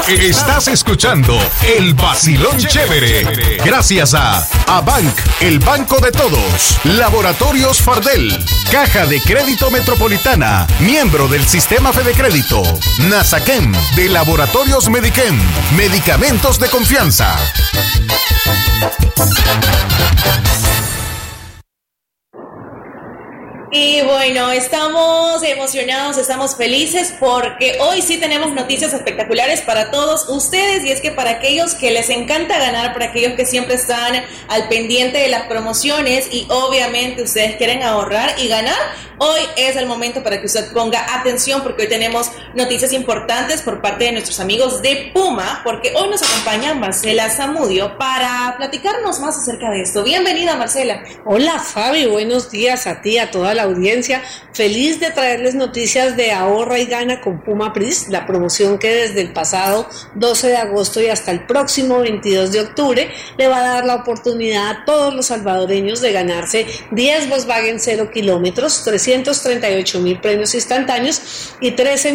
Estás escuchando El Vacilón Chévere. Gracias a Abanc, el banco de todos. Laboratorios Fardel. Caja de Crédito Metropolitana. Miembro del Sistema Fedecrédito. Nasaquem, de Laboratorios Mediquem. Medicamentos de confianza. Y bueno, estamos emocionados, estamos felices porque hoy sí tenemos noticias espectaculares para todos ustedes, y es que para aquellos que les encanta ganar, para aquellos que siempre están al pendiente de las promociones y obviamente ustedes quieren ahorrar y ganar, hoy es el momento para que usted ponga atención, porque hoy tenemos noticias importantes por parte de nuestros amigos de Puma, porque hoy nos acompaña Marcela Zamudio para platicarnos más acerca de esto. Bienvenida, Marcela. Hola, Fabi, buenos días a ti, a toda la audiencia. Feliz de traerles noticias de ahorra y gana con Puma Pris, la promoción que desde el pasado 12 de agosto y hasta el próximo 22 de octubre le va a dar la oportunidad a todos los salvadoreños de ganarse 10 Volkswagen 0 kilómetros, 338,000 premios instantáneos y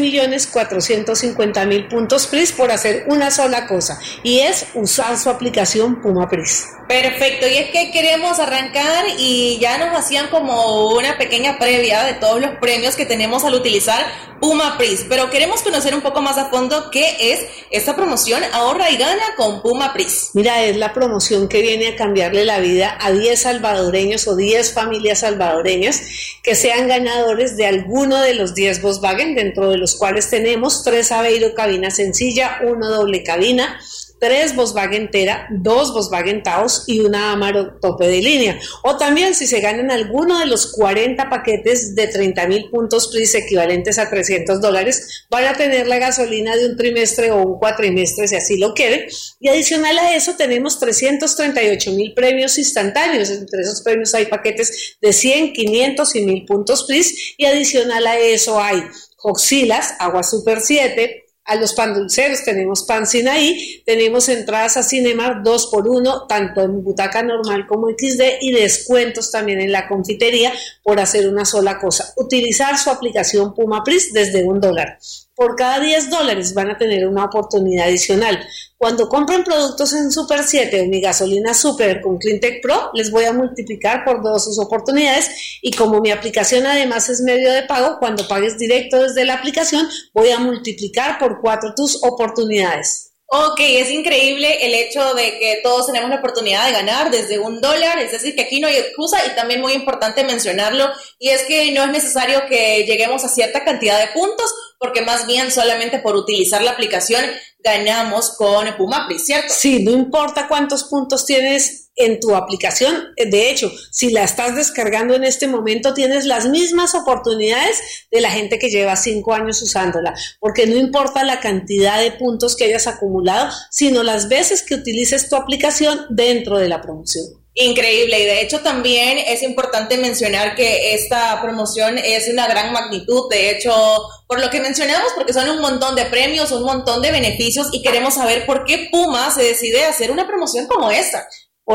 13,450,000 puntos Pris por hacer una sola cosa, y es usar su aplicación Puma Pris. Perfecto, y es que queremos arrancar y ya nos hacían como una pequeña previa de todos los premios que tenemos al utilizar Puma Pris, pero queremos conocer un poco más a fondo qué es esta promoción Ahorra y Gana con Puma Pris. Mira, es la promoción que viene a cambiarle la vida a 10 salvadoreños o 10 familias salvadoreñas que sean ganadores de alguno de los 10 Volkswagen, dentro de los cuales tenemos 3 Aveiro cabina sencilla, 1 doble cabina, 3 Volkswagen Tera, 2 Volkswagen Taos y una Amarok tope de línea. O también si se ganan alguno de los 40 paquetes de 30,000 puntos Pris equivalentes a $300, van a tener la gasolina de un trimestre o un cuatrimestre si así lo quieren. Y adicional a eso tenemos 338,000 premios instantáneos. Entre esos premios hay paquetes de 100, 500 y 1,000 puntos Pris, y adicional a eso hay Hoxilas, Agua Super 7. A los pan dulceros tenemos pan Sinaí, tenemos entradas a Cinemark 2x1, tanto en butaca normal como XD, y descuentos también en la confitería por hacer una sola cosa: utilizar su aplicación Puma Pris desde $1. Por cada $10 van a tener una oportunidad adicional. Cuando compren productos en Super 7 o mi gasolina Super con Cleantech Pro, les voy a multiplicar por 2 sus oportunidades, y como mi aplicación además es medio de pago, cuando pagues directo desde la aplicación, voy a multiplicar por 4 tus oportunidades. Ok, es increíble el hecho de que todos tenemos la oportunidad de ganar desde $1, es decir, que aquí no hay excusa, y también muy importante mencionarlo, y es que no es necesario que lleguemos a cierta cantidad de puntos, porque más bien solamente por utilizar la aplicación ganamos con Puma Pris, ¿cierto? Sí, no importa cuántos puntos tienes en tu aplicación. De hecho, si la estás descargando en este momento, tienes las mismas oportunidades de la gente que lleva 5 años usándola, porque no importa la cantidad de puntos que hayas acumulado, sino las veces que utilices tu aplicación dentro de la promoción. Increíble, y de hecho también es importante mencionar que esta promoción es de una gran magnitud, de hecho, por lo que mencionamos, porque son un montón de premios, un montón de beneficios, y queremos saber por qué Puma se decide a hacer una promoción como esta.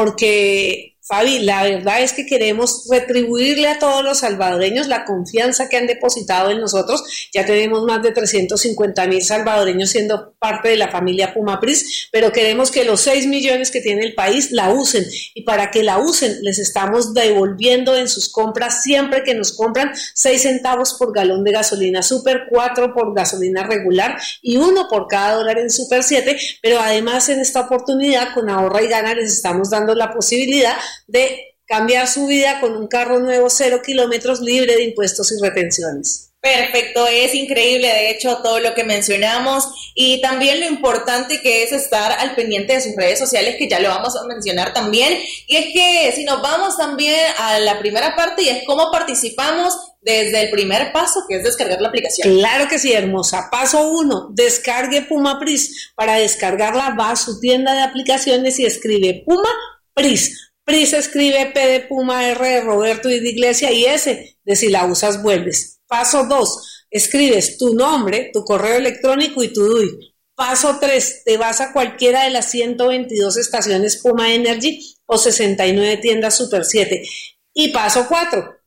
Porque, Fabi, la verdad es que queremos retribuirle a todos los salvadoreños la confianza que han depositado en nosotros. Ya tenemos más de 350,000 salvadoreños siendo parte de la familia Puma Pris, pero queremos que los 6 millones que tiene el país la usen, y para que la usen les estamos devolviendo en sus compras, siempre que nos compran, 6 centavos por galón de gasolina Super, 4 por gasolina regular y 1 por cada $1 en Super 7, pero además en esta oportunidad con Ahorra y Gana les estamos dando la posibilidad de cambiar su vida con un carro nuevo 0 kilómetros libre de impuestos y retenciones. Perfecto, es increíble de hecho todo lo que mencionamos, y también lo importante que es estar al pendiente de sus redes sociales, que ya lo vamos a mencionar también. Y es que si nos vamos también a la primera parte, y es cómo participamos desde el primer paso, que es descargar la aplicación. Claro que sí, hermosa. Paso 1, descargue Puma Pris. Para descargarla va a su tienda de aplicaciones y escribe Puma Pris. Pris escribe P de Puma, R de Roberto y de Iglesia y S de si la usas vuelves. Paso 2, escribes tu nombre, tu correo electrónico y tu DUI. Paso 3, te vas a cualquiera de las 122 estaciones Puma Energy o 69 tiendas Super 7. Y paso 4,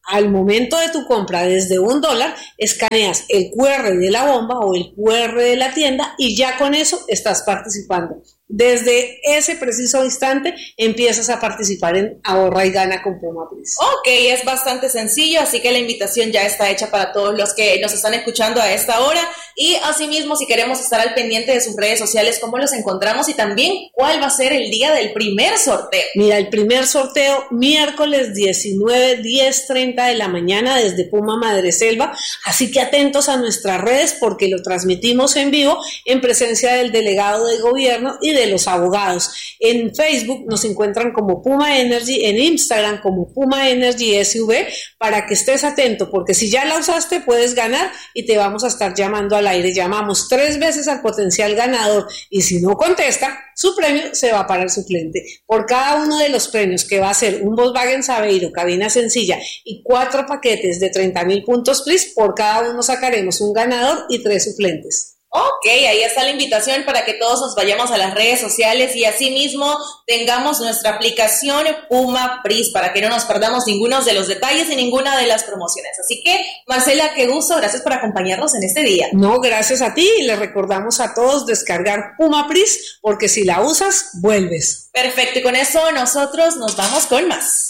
al momento de tu compra desde $1, escaneas el QR de la bomba o el QR de la tienda y ya con eso estás participando. Desde ese preciso instante empiezas a participar en Ahorra y Gana con Puma Pris. Ok, es bastante sencillo, así que la invitación ya está hecha para todos los que nos están escuchando a esta hora. Y asimismo, si queremos estar al pendiente de sus redes sociales, ¿cómo los encontramos? Y también, ¿cuál va a ser el día del primer sorteo? Mira, el primer sorteo, miércoles 19, 10:30 de la mañana desde Puma Madreselva. Así que atentos a nuestras redes porque lo transmitimos en vivo en presencia del delegado de gobierno y de los abogados. En Facebook nos encuentran como Puma Energy, en Instagram como Puma Energy SV, para que estés atento, porque si ya la usaste puedes ganar y te vamos a estar llamando al aire. Llamamos 3 veces al potencial ganador y si no contesta, su premio se va para el suplente. Por cada uno de los premios, que va a ser un Volkswagen Saveiro, cabina sencilla y 4 paquetes de 30,000 puntos PRIS, por cada uno sacaremos un ganador y 3 suplentes. Ok, ahí está la invitación para que todos nos vayamos a las redes sociales y asimismo tengamos nuestra aplicación Puma Pris para que no nos perdamos ninguno de los detalles y ninguna de las promociones. Así que, Marcela, qué gusto, gracias por acompañarnos en este día. No, gracias a ti y les recordamos a todos descargar Puma Pris porque si la usas, vuelves. Perfecto, y con eso nosotros nos vamos con más.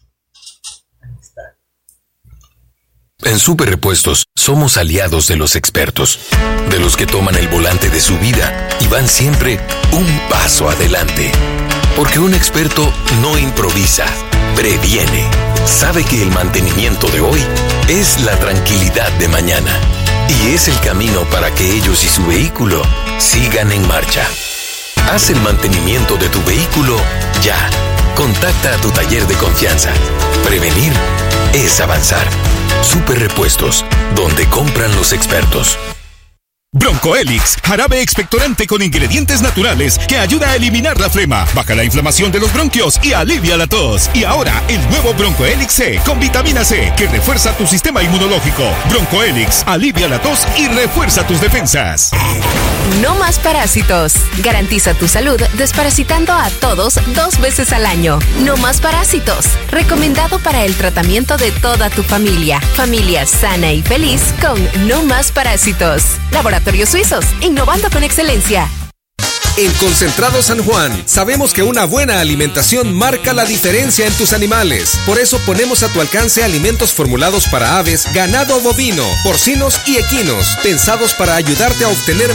En Super Repuestos somos aliados de los expertos, de los que toman el volante de su vida y van siempre un paso adelante. Porque un experto no improvisa, previene. Sabe que el mantenimiento de hoy es la tranquilidad de mañana y es el camino para que ellos y su vehículo sigan en marcha. Haz el mantenimiento de tu vehículo ya. Contacta a tu taller de confianza. Prevenir es avanzar. Super Repuestos, donde compran los expertos. Broncoelix, jarabe expectorante con ingredientes naturales que ayuda a eliminar la flema, baja la inflamación de los bronquios y alivia la tos. Y ahora, el nuevo Broncoelix C con vitamina C que refuerza tu sistema inmunológico. Broncoelix, alivia la tos y refuerza tus defensas. No más parásitos. Garantiza tu salud desparasitando a todos 2 veces al año. No más parásitos. Recomendado para el tratamiento de toda tu familia. Familia sana y feliz con No más parásitos. Laboratorios Suizos, innovando con excelencia. En Concentrado San Juan, sabemos que una buena alimentación marca la diferencia en tus animales. Por eso ponemos a tu alcance alimentos formulados para aves, ganado bovino, porcinos y equinos, pensados para ayudarte a obtener